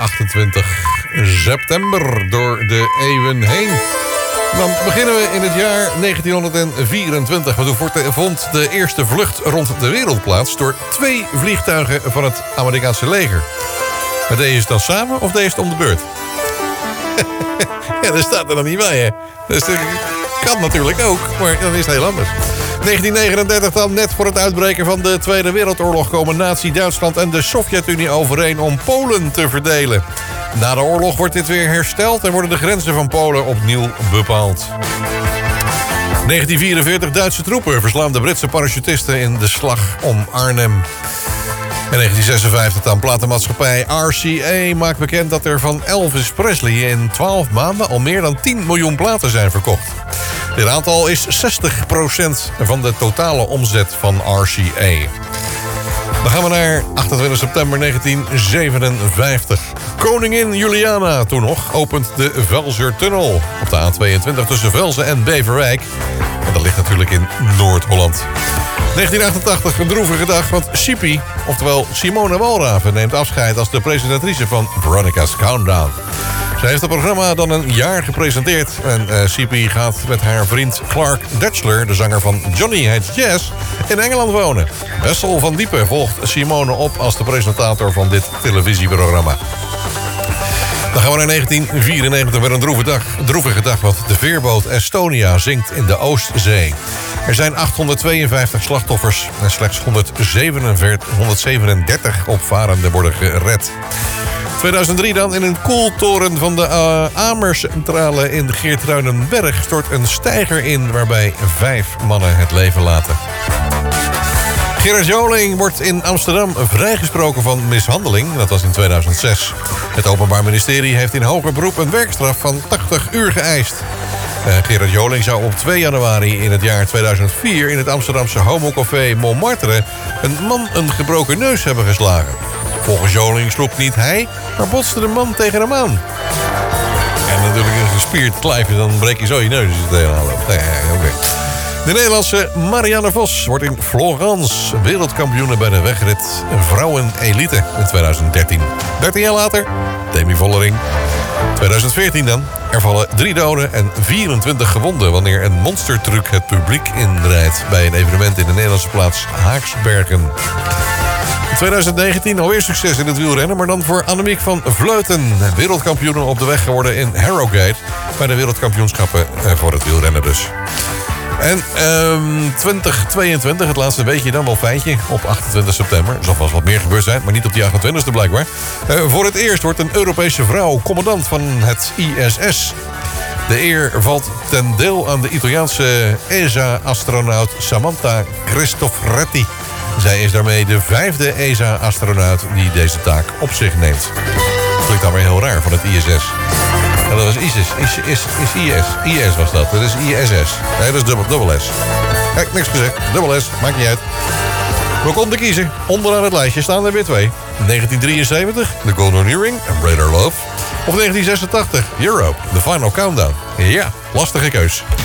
28 september door de eeuwen heen. Dan beginnen we in het jaar 1924. Want toen vond de eerste vlucht rond de wereld plaats door 2 vliegtuigen van het Amerikaanse leger. Maar deed je het dan samen of deed je het om de beurt? Ja, dat staat er dan niet bij, hè. Dus dat kan natuurlijk ook, maar dan is het heel anders. 1939 dan, net voor het uitbreken van de Tweede Wereldoorlog... komen Nazi-Duitsland en de Sovjet-Unie overeen om Polen te verdelen. Na de oorlog wordt dit weer hersteld... en worden de grenzen van Polen opnieuw bepaald. 1944, Duitse troepen verslaan de Britse parachutisten... in de slag om Arnhem. In 1956 dan platenmaatschappij RCA maakt bekend dat er van Elvis Presley in 12 maanden al meer dan 10 miljoen platen zijn verkocht. Dit aantal is 60% van de totale omzet van RCA. Dan gaan we naar 28 september 1957. Koningin Juliana, toen nog, opent de Velzertunnel op de A22 tussen Velzen en Beverwijk. En dat ligt natuurlijk in Noord-Holland. 1988, een droevige dag, want Sipi, oftewel Simone Walraven, neemt afscheid als de presentatrice van Veronica's Countdown. Zij heeft het programma dan een jaar gepresenteerd. En Sipi gaat met haar vriend Clark Dutchler, de zanger van Johnny Hates Jazz, in Engeland wonen. Wessel van Diepen volgt Simone op als de presentator van dit televisieprogramma. Dan gaan we naar 1994 met een droevige dag, want de veerboot Estonia zinkt in de Oostzee. Er zijn 852 slachtoffers en slechts 137 opvarenden worden gered. 2003 dan, in een koeltoren van de Amercentrale in Geertruidenberg stort een steiger in waarbij 5 mannen het leven laten. Gerard Joling wordt in Amsterdam vrijgesproken van mishandeling. Dat was in 2006. Het Openbaar Ministerie heeft in hoger beroep een werkstraf van 80 uur geëist. Gerard Joling zou op 2 januari in het jaar 2004... in het Amsterdamse homocafé Montmartre een man een gebroken neus hebben geslagen. Volgens Joling sloeg niet hij, maar botste de man tegen hem aan. En natuurlijk een gespierd klijfje, dan breek je zo je neus als je tegenaan loopt. Okay. De Nederlandse Marianne Vos wordt in Florence wereldkampioene bij de wegrit vrouwen-elite in 2013. 13 jaar later, Demi Vollering. 2014 dan. Er vallen 3 doden en 24 gewonden wanneer een monstertruck het publiek inrijdt bij een evenement in de Nederlandse plaats Haaksbergen. 2019 alweer succes in het wielrennen, maar dan voor Annemiek van Vleuten. Wereldkampioen op de weg geworden in Harrogate bij de wereldkampioenschappen voor het wielrennen dus. En 2022, het laatste weetje dan wel feitje, op 28 september. Er zal vast wat meer gebeurd zijn, maar niet op die 28e blijkbaar. Voor het eerst wordt een Europese vrouw commandant van het ISS. De eer valt ten deel aan de Italiaanse ESA-astronaut Samantha Cristoforetti. Zij is daarmee de 5e ESA-astronaut die deze taak op zich neemt. Klinkt dan weer heel raar van het ISS. Ja, dat was ISIS. IS was dat. Dat is ISS. Nee, dat is dubbel S. Kijk, niks gezegd. Dubbel S. Maakt niet uit. We konden kiezen. Onderaan het lijstje staan er weer 2. 1973, The Golden Earring en Radar Love. Of 1986, Europe, The Final Countdown. Ja, lastige keus.